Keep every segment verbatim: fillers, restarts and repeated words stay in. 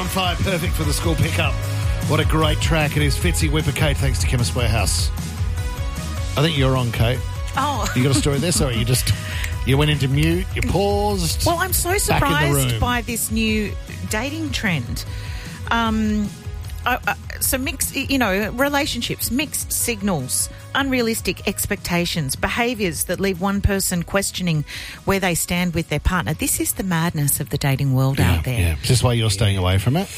on Fire, perfect for the school pickup. What a great track. It is Fitzy Whipper Kate, thanks to Chemist Warehouse. I think you're on, Kate. Oh. You got a story there? Sorry, you just... You went into mute, you paused. Well, I'm so surprised by this new dating trend. Um, uh, uh, so mixed, you know, relationships, mixed signals, unrealistic expectations, behaviours that leave one person questioning where they stand with their partner. This is the madness of the dating world yeah, out there. Yeah. Is this why you're staying away from it?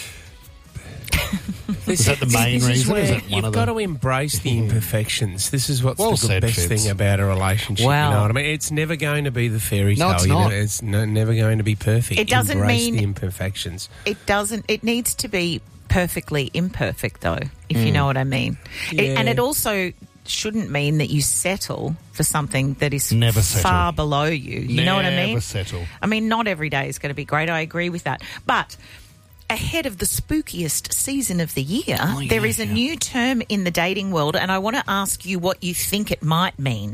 Is that the main this reason? Is is it one you've of got the... to embrace the imperfections. This is what's well the said, best Fitz. thing about a relationship. Wow. You know what I mean? It's never going to be the fairy tale. No, it's you know? not. It's no, never going to be perfect. It doesn't embrace mean the imperfections. It doesn't. It needs to be perfectly imperfect, though, if Mm. you know what I mean. Yeah. It, and it also shouldn't mean that you settle for something that is Never settle. far below you. You Never know what I mean? Never settle. I mean, not every day is going to be great. I agree with that. But ahead of the spookiest season of the year, oh, yeah, there is a yeah. new term in the dating world, and I want to ask you what you think it might mean.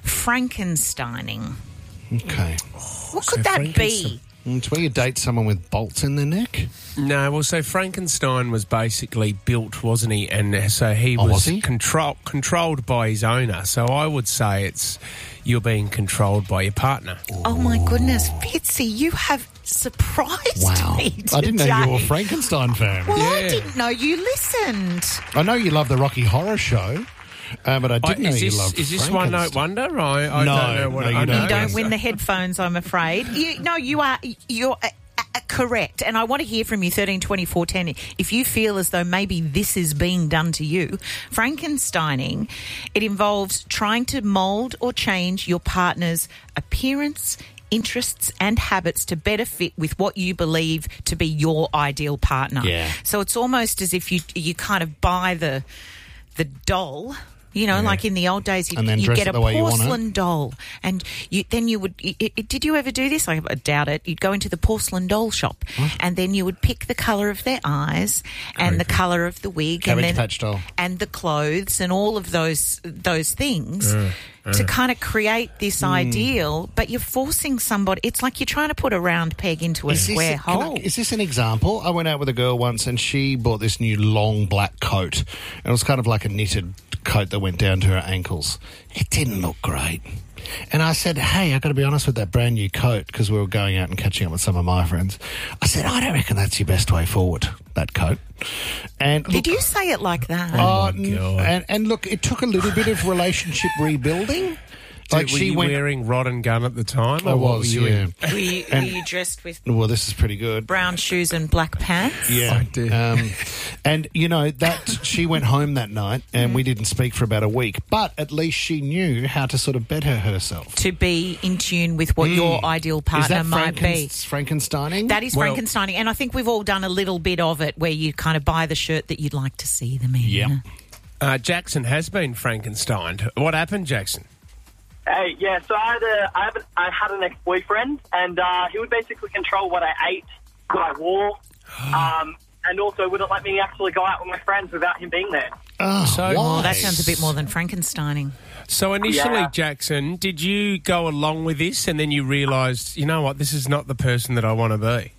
Frankensteining. Okay. What So could that Frankenstein- be? It's where you date someone with bolts in their neck? No, well, so Frankenstein was basically built, wasn't he? And so he Oh, was, was he? Control, controlled by his owner. So I would say it's you're being controlled by your partner. Oh, my goodness. Fitzy, you have surprised Wow. me today. I didn't know you were a Frankenstein fan. Well, I Yeah. didn't know you listened. I know you love the Rocky Horror Show, uh, but I I, didn't know is you this, loved is this One Note Frankenstein. Wonder? I, I No, don't know what no, you I don't. know. You don't win the headphones, I'm afraid. You, no, you are. You're uh, uh, correct, and I want to hear from you. Thirteen twenty four ten. If you feel as though maybe this is being done to you, Frankensteining. It involves trying to mould or change your partner's appearance, interests and habits to better fit with what you believe to be your ideal partner. Yeah. So it's almost as if you you kind of buy the the doll. You know, like in the old days, you'd, And then you'd dress get it a the way you want it. porcelain doll, and you, then you would. i i did you ever do this? I doubt it. You'd go into the porcelain doll shop, and then you would pick the colour of their eyes and the colour of the wig, Cabbage and then Patch doll. and the clothes and all of those those things to kind of create this Hmm. ideal. But you're forcing somebody. It's like you're trying to put a round peg into a Is this, square can I- hole. is this an example? I went out with a girl once and she bought this new long black coat. And it was kind of like a knitted coat that went down to her ankles. It didn't look great. And I said, hey, I've got to be honest with that brand new coat, because we were going out and catching up with some of my friends. I said, I don't reckon that's your best way forward, that coat. And Did look, you say it like that? Oh, my God. n- and, and look, it took a little bit of relationship rebuilding. Like Like were she you went. wearing rod and gun at the time? I or what was, were you yeah. in? were, you, were you dressed with Well, this is pretty good. brown shoes and black pants? Yeah. Oh, dear. Um, and, you know, that she went home that night and we didn't speak for about a week. But at least she knew how to sort of better herself. To be in tune with what your ideal Is partner that might be. Franken- Frankensteining? That is Well- Frankensteining, and I think we've all done a little bit of it where you kind of buy the shirt that you'd like to see them in. Yep. Uh, Jackson has been Frankensteined. What happened, Jackson? Hey, yeah, so I had, a, I, have an, I had an ex-boyfriend, and uh, he would basically control what I ate, what I wore, um, and also wouldn't let me actually go out with my friends without him being there. Oh, So- why? Oh, that sounds a bit more than Frankensteining. So initially, Yeah. Jackson, did you go along with this and then you realised, you know what, this is not the person that I want to be?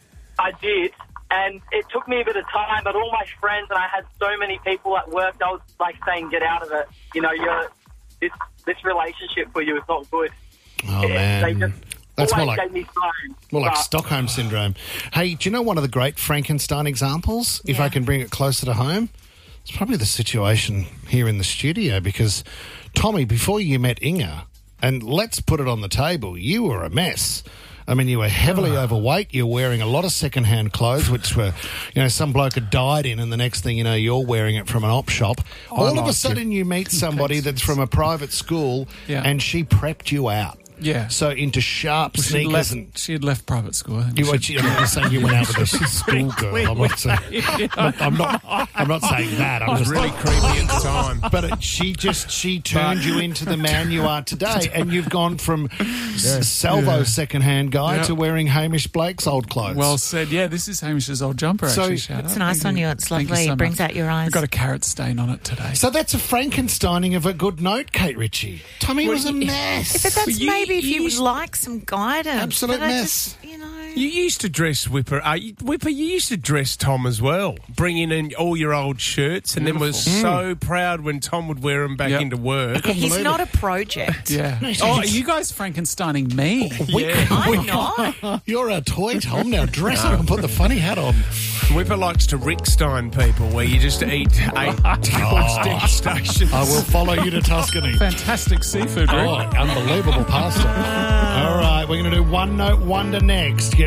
I did, and it took me a bit of time, but all my friends, and I had so many people at work, I was like saying, get out of it. You know, you're, this, this relationship for you is not good. Oh, They man. just That's more always like... gave me signs. More like but- Stockholm Syndrome. Hey, do you know one of the great Frankenstein examples? If Yeah. I can bring it closer to home, it's probably the situation here in the studio, because, Tommy, before you met Inga, and let's put it on the table, you were a mess. I mean, you were heavily overweight. You're wearing a lot of second-hand clothes, which were, you know, some bloke had died in, and the next thing you know, you're wearing it from an op shop. All of a like sudden, your you meet somebody that's from a private school, Yeah. and she prepped you out. Yeah. So into sharp Well, she'd sneakers left, and... she had left private school. I think. You, She- you, I'm not saying you went out with a schoolgirl. I'm not saying. I'm not. I'm not saying that. I'm just Really creepy at the time. But it, she just she turned you into the man you are today, and you've gone from s salvo Yeah. second-hand guy Yeah. to wearing Hamish Blake's old clothes. Well said. Yeah, this is Hamish's old jumper, So- actually. Shout It's out. nice Thank on you. you. It's Thank lovely. so It brings much. out your eyes. I've got a carrot stain on it today. so that's a Frankensteining of a good note, Kate Ritchie. Tommy was a mess. But that's You- maybe if you you- would like some guidance. Absolute But I mess. just, you know. You used to dress Whipper. Uh, you- Whipper, you used to dress Tom as well, bringing in all your old shirts, and then was so proud when Tom would wear them back Yep. into work. He's believe not it. a project. Yeah. Oh, are you guys Frankensteining me? Yeah. I'm not. You're a toy, Tom. Now dress up and put the funny hat on. Whipper likes to Rickstein people, where you just eat eight constant stations. I will follow you to Tuscany. Fantastic seafood, Rick. Oh, unbelievable pasta. All right, we're going to do One Note Wonder next.